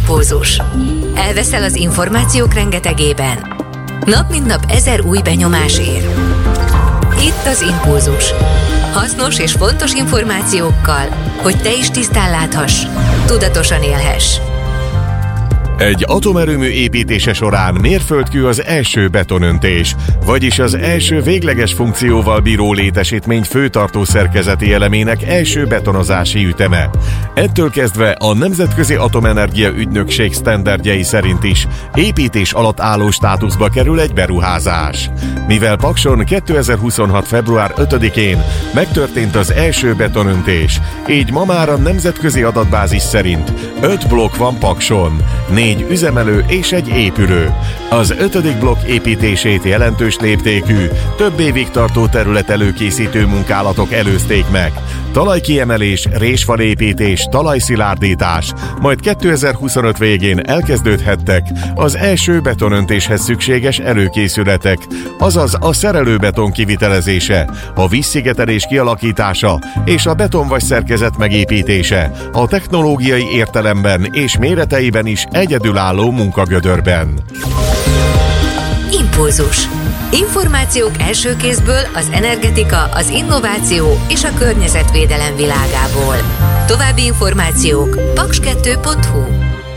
Impulzus. Elveszel az információk rengetegében. Nap mint nap 1000 új benyomás ér. Itt az Impulzus. Hasznos és fontos információkkal, hogy te is tisztán láthass, tudatosan élhess. Egy atomerőmű építése során mérföldkő az első betonöntés, vagyis az első végleges funkcióval bíró létesítmény főtartó szerkezeti elemének első betonozási üteme. Ettől kezdve a Nemzetközi Atomenergia Ügynökség sztenderdjei szerint is építés alatt álló státuszba kerül egy beruházás. Mivel Pakson 2026. február 5-én megtörtént az első betonöntés, így ma már a nemzetközi adatbázis szerint 5 blokk van Pakson, 4 üzemelő és egy épülő. Az 5. blokk építését jelentős léptékű, több évig tartó terület előkészítő munkálatok előzték meg. Talajkiemelés, résfalépítés, talajszilárdítás, majd 2025 végén elkezdődhettek az első betonöntéshez szükséges előkészületek, azaz a szerelőbeton kivitelezése, a vízszigetelés kialakítása és a betonvasszerkezet megépítése a technológiai értelemben és méreteiben is egyedülálló munkagödörben. Impulzus. Információk első kézből az energetika, az innováció és a környezetvédelem világából. További információk paks2.hu.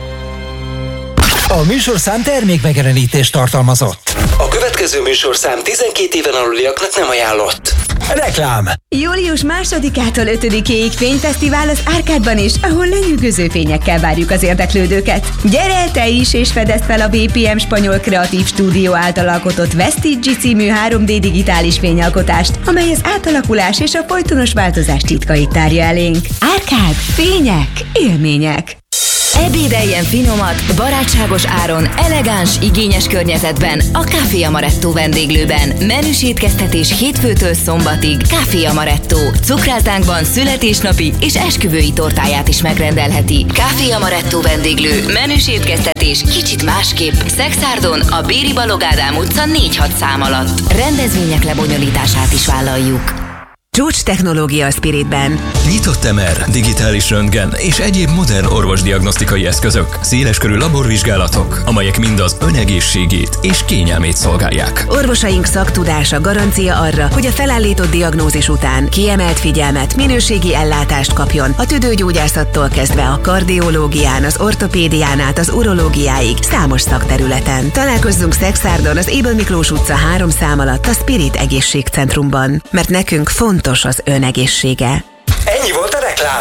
A műsorszám termékmegjelenítést tartalmazott. A következő műsorszám 12 éven aluliaknak nem ajánlott. Reklám. Július 2-től 5-ig fényfesztivál az Árkádban is, ahol lenyűgöző fényekkel várjuk az érdeklődőket. Gyere el te is, és fedezd fel a BPM Spanyol Kreatív Stúdió által alkotott Vestige című 3D digitális fényalkotást, amely az átalakulás és a folytonos változás titkait tárja elénk. Árkád, fények, élmények. Ebédeljen finomat, barátságos áron, elegáns, igényes környezetben a Café Amaretto vendéglőben. Menüs étkeztetés hétfőtől szombatig. Café Amaretto. Cukráltánkban születésnapi és esküvői tortáját is megrendelheti. Café Amaretto vendéglő. Menüs étkeztetés kicsit másképp. Szexárdon a Béri Balogh Ádám utca 4-6 szám alatt. Rendezvények lebonyolítását is vállaljuk. Csúcs technológia a Spiritben. Nyitott MR, digitális röntgen és egyéb modern orvosdiagnosztikai eszközök, széleskörű laborvizsgálatok, amelyek mind az önegészségét és kényelmét szolgálják. Orvosaink szaktudása garancia arra, hogy a felállított diagnózis után kiemelt figyelmet, minőségi ellátást kapjon a tüdőgyógyászattól kezdve a kardiológián, az ortopédián át az urológiáig számos szakterületen. Találkozzunk Szexárdon az Ébel Miklós utca 3 szám alatt a Spirit Egészségcentrumban, mert nekünk fontos az önegészsége. Ennyi volt a reklám.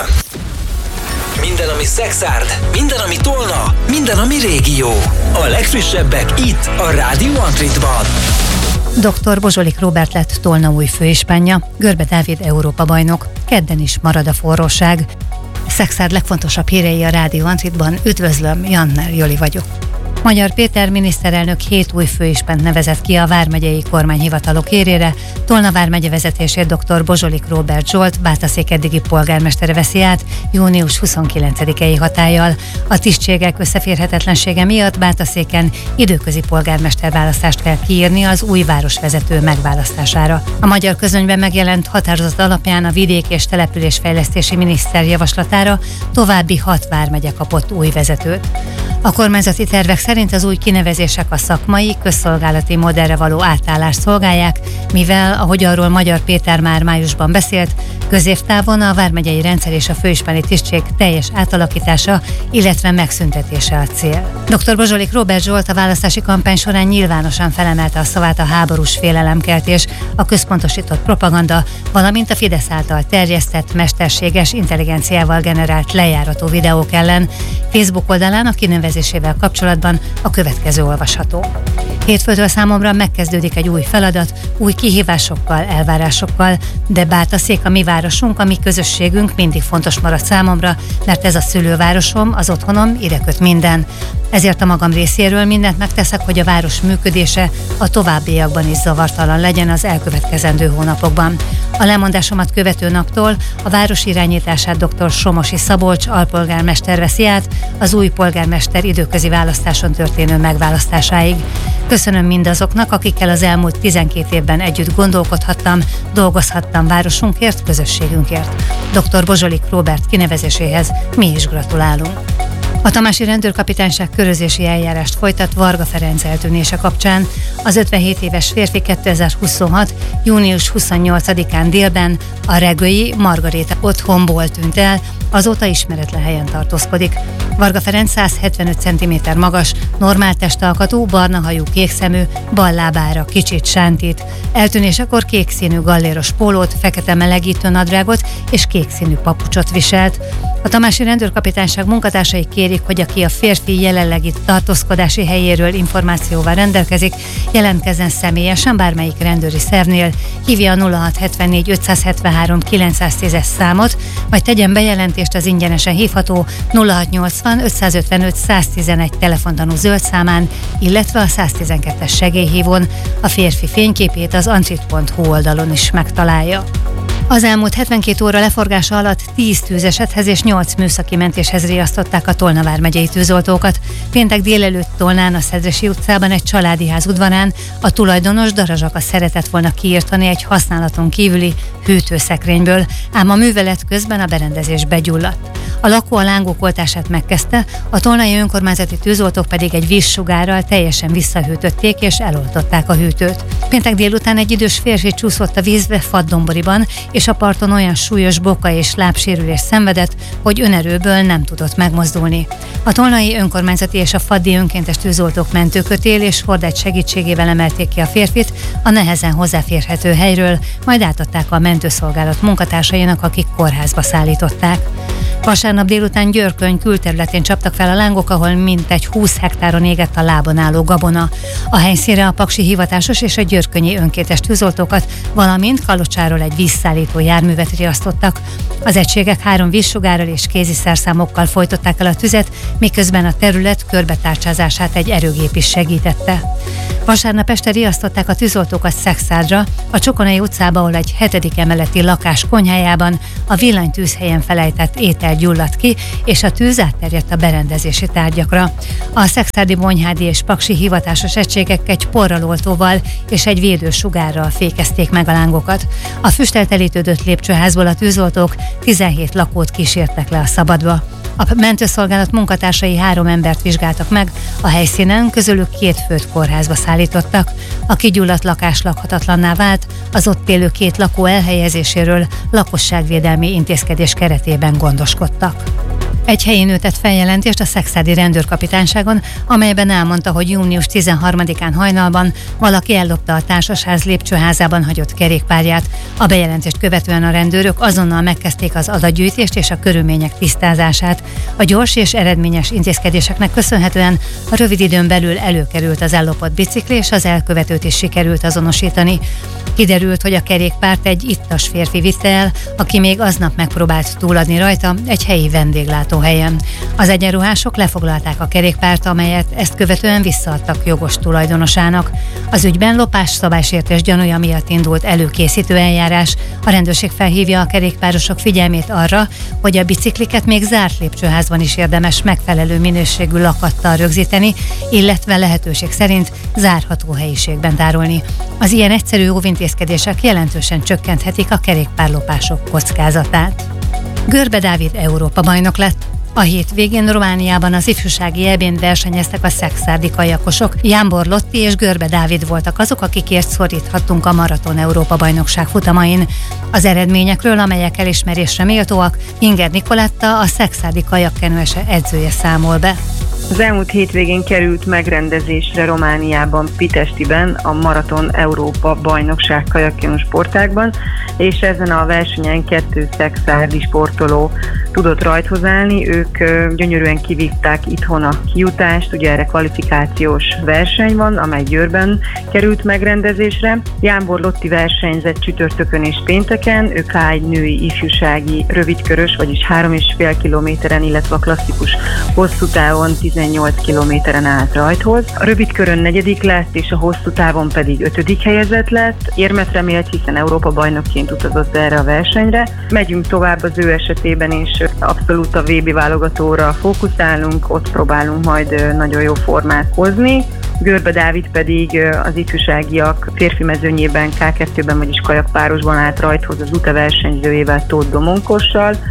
Minden, ami Szexárd, minden, ami Tolna, minden, ami régió. A legfrissebbek itt, a Rádió Antritban. Dr. Bozsolik Róbert lett Tolna új főispánja, Görbe Dávid Európa-bajnok, kedden is marad a forróság. Szexárd legfontosabb hírei a Rádió Antritban. Üdvözlöm, Jannner Joli vagyok. Magyar Péter miniszterelnök 7 új főispánt nevezett ki a vármegyei kormányhivatalok kérére. Tolna vármegye vezetését dr. Bozsolik Róbert Zsolt, Bátaszék eddigi polgármestere veszi át június 29-i hatállyal. A tisztségek összeférhetetlensége miatt Bátaszéken időközi polgármesterválasztást kell kiírni az új városvezető megválasztására. A magyar közönyben megjelent határozat alapján a vidék- és településfejlesztési miniszter javaslatára további 6 vármegye kapott új vezetőt. A kormányzati tervek szerint az új kinevezések a szakmai, közszolgálati modellre való átállást szolgálják, mivel, ahogy arról Magyar Péter már májusban beszélt, középtávon a vármegyei rendszer és a főispáni tisztség teljes átalakítása, illetve megszüntetése a cél. Dr. Bozsolik Róbert Zsolt a választási kampány során nyilvánosan felemelte a szavát a háborús félelemkeltés, a központosított propaganda, valamint a Fidesz által terjesztett, mesterséges intelligenciával generált lejárató videók ellen. Facebook oldalán a kinevezésével kapcsolatban a következő olvasható. Hétfőtől számomra megkezdődik egy új feladat, új kihívásokkal, elvárásokkal, de Bátaszék a mi városunk, a mi közösségünk mindig fontos marad számomra, mert ez a szülővárosom, az otthonom, ide köt minden. Ezért a magam részéről mindent megteszek, hogy a város működése a továbbiakban is zavartalan legyen az elkövetkezendő hónapokban. A lemondásomat követő naptól a város irányítását dr. Somosi Szabolcs alpolgármester veszi át az új polgármester időközi választáson történő megválasztásáig. Köszönöm mindazoknak, akikkel az elmúlt 12 évben együtt gondolkodhattam, dolgozhattam városunkért, közösségünkért. Dr. Bozsolik Róbert kinevezéséhez mi is gratulálunk. A tamási rendőrkapitányság körözési eljárást folytat Varga Ferenc eltűnése kapcsán. Az 57 éves férfi 2026. június 28-án délben a Regői Margaréta otthonból tűnt el, azóta ismeretlen helyen tartózkodik. Varga Ferenc 175 cm magas, normál testalkatú, barna hajú, kékszemű, bal lábára kicsit sántít. Eltűnésekor kék színű galléros pólót, fekete melegítő nadrágot és kék színű papucsot viselt. A tamási rendőrkapitányság munkatársai kérik, hogy aki a férfi jelenlegi tartózkodási helyéről információval rendelkezik, jelentkezzen személyesen bármelyik rendőri szervnél, hívja a 0674 573 910-es számot, vagy tegyen bejelentést az ingyenesen hívható 0680 555 111 telefontanú zöld számán, illetve a 112-es segélyhívón. A férfi fényképét az antrit.hu oldalon is megtalálja. Az elmúlt 72 óra leforgása alatt 10 tűzesethez és 8 műszaki mentéshez riasztották a Tolna vármegyei tűzoltókat. Péntek délelőtt Tolnán, a Szedresi utcában egy családi ház udvarán a tulajdonos darazsaka szeretett volna kiirtani egy használaton kívüli hűtőszekrényből, ám a művelet közben a berendezés begyulladt. A lakó a lángok oltását megkezdte, a tolnai önkormányzati tűzoltók pedig egy vízsugárral teljesen visszahűtötték és eloltották a hűtőt. Péntek délután egy idős férfi csúszott a vízbe Fadddomboriban, és a parton olyan súlyos boka és lábsérülés szenvedett, hogy önerőből nem tudott megmozdulni. A tolnai önkormányzati és a faddi önkéntes tűzoltók mentőkötél és hordágy segítségével emelték ki a férfit a nehezen hozzáférhető helyről, majd átadták a mentőszolgálat munkatársainak, akik kórházba szállították. Vasárnap délután Györköny külterületén csaptak fel a lángok, ahol mintegy 20 hektáron égett a lábon álló gabona. A helyszínre a paksi hivatásos és a györkönyi önkéntes tűzoltókat, valamint Kalocsáról egy vízszállító járművet riasztottak. Az egységek 3 vízsugárral és kéziszerszámokkal folytották el a tüzet, miközben a terület körbetárcsázását egy erőgép is segítette. Vasárnap este riasztották a tűzoltókat Szexárdra, a Csokonai utcába, ahol egy 7. emeleti lakás konyhájában a villanytűzhelyen felejtett étel gyulladt ki, és a tűz átterjedt a berendezési tárgyakra. A szexárdi bonyhádi és paksi hivatásos egységek egy porraloltóval és egy védősugárral fékezték meg a lángokat. A füsttel telítődött lépcsőházból a tűzoltók 17 lakót kísértek le a szabadba. A mentőszolgálat munkatársai 3 embert vizsgáltak meg, a helyszínen közülük 2 főt kórházba szállítottak. A kigyulladt lakás lakhatatlanná vált, az ott élő 2 lakó elhelyezéséről lakosságvédelmi intézkedés keretében gondoskodtak. Egy helyi nő tett feljelentést a szexárdi rendőrkapitányságon, amelyben elmondta, hogy június 13-án hajnalban valaki ellopta a társasház lépcsőházában hagyott kerékpárját. A bejelentést követően a rendőrök azonnal megkezdték az adatgyűjtést és a körülmények tisztázását. A gyors és eredményes intézkedéseknek köszönhetően a rövid időn belül előkerült az ellopott bicikli, és az elkövetőt is sikerült azonosítani. Kiderült, hogy a kerékpárt egy ittas férfi vitte el, aki még aznap megpróbált túladni rajta egy helyi vendéglátóhelyen. Az egyenruhások lefoglalták a kerékpárt, amelyet ezt követően visszaadtak jogos tulajdonosának. Az ügyben lopás szabálysértés gyanúja miatt indult előkészítő eljárás. A rendőrség felhívja a kerékpárosok figyelmét arra, hogy a bicikliket még zárt lépcsőházban is érdemes megfelelő minőségű lakattal rögzíteni, illetve lehetőség szerint zárható helyiségben tárolni. Az ilyen egyszerű óvintézkedések jelentősen csökkenthetik a kerékpárlopások kockázatát. Görbe Dávid Európa-bajnok lett. A hétvégén Romániában az ifjúsági EB-n versenyeztek a szexárdi kajakosok. Jámbor Lotti és Görbe Dávid voltak azok, akikért szoríthattunk a Maraton Európa-bajnokság futamain. Az eredményekről, amelyek elismerésre méltóak, Inger Nikoletta, a szexárdi kajakkenőese edzője számol be. Az elmúlt hétvégén került megrendezésre Romániában, Pitestiben a Maraton Európa bajnokság kajakkenú sportágban, és ezen a versenyen 2 szexárdi sportoló tudott rajthoz állni. Ők gyönyörűen kivívták itthon a kijutást, ugye erre kvalifikációs verseny van, amely Győrben került megrendezésre. Jámbor Lotti versenyzett csütörtökön és pénteken, ő K1 női ifjúsági rövidkörös, vagyis 3,5 kilométeren, illetve a klasszikus hosszú távon 18 kilométeren állt rajthoz. A rövidkörön 4. lett, és a hosszú távon pedig 5. helyezett lett. Érmet remélt, hiszen Európa bajnokként utazott erre a versenyre. Megyünk tovább az ő esetében, és abszolút a VB válogatóra fókuszálunk, ott próbálunk majd nagyon jó formát hozni. Görbe Dávid pedig az ifjúságiak férfi mezőnyében K2-ben, vagyis kajakpárosban állt rajthoz az UTA versenyzőjével, Tóth Domonkossal.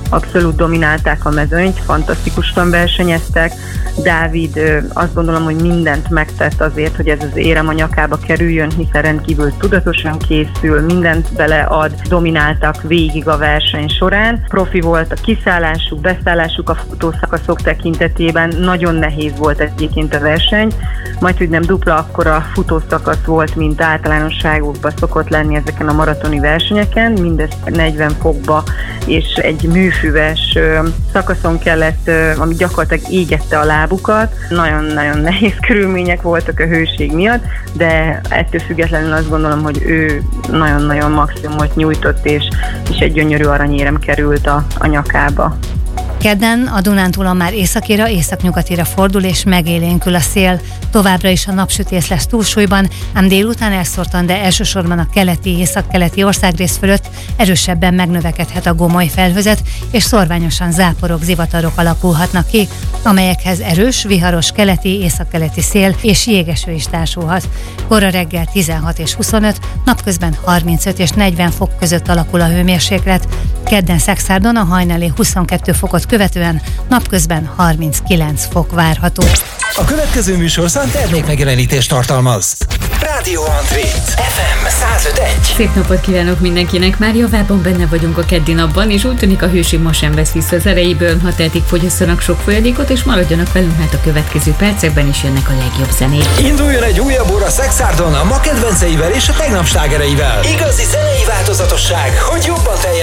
abszolút dominálták a mezőnyt, fantasztikusan versenyeztek. Dávid azt gondolom, hogy mindent megtett azért, hogy ez az érem a nyakába kerüljön, hiszen rendkívül tudatosan készül, mindent belead, domináltak végig a verseny során. Profi volt a kiszállásuk, beszállásuk a futószakaszok tekintetében, nagyon nehéz volt egyébként a verseny, majd hogy nem dupla akkora futószakasz volt, mint általánosságokban szokott lenni ezeken a maratoni versenyeken, mindez 40 fokba, és egy műfüves szakaszon kellett, ami gyakorlatilag égette a lábukat. Nagyon-nagyon nehéz körülmények voltak a hőség miatt, de ettől függetlenül azt gondolom, hogy ő nagyon-nagyon maximumot nyújtott, és egy gyönyörű aranyérem került a nyakába. Kedden a Dunántúlon már északira, északnyugatira fordul és megélénkül a szél. Továbbra is a napsütés lesz túlsúlyban, ám délután elszórtan, de elsősorban a keleti, északkeleti országrész fölött erősebben megnövekedhet a gomoly felhőzet, és szorványosan záporok, zivatarok alakulhatnak ki, amelyekhez erős, viharos keleti, északkeleti szél és jégeső is társulhat. Kora reggel 16 és 25, napközben 35 és 40 fok között alakul a hőmérséklet. Kedden Szekszárdon a hajnali 22 fokot követően napközben 39 fok várható. A következő műsorszám termékmegjelenítést tartalmaz. Rádió Antrit, FM 105.1. Szép napot kívánok mindenkinek! Már javában benne vagyunk a keddi napban, és úgy tűnik, a hőség ma sem vesz vissza az erejéből. Ha tehetik, fogyasszanak sok folyadékot, és maradjanak velünk, mert a következő percekben is jönnek a legjobb zenék. Induljon egy újabb óra Szekszárdon a ma kedvenceivel és a tegnap slágereivel. Igazi zenei változatosság, hogy jobban teljesítsen.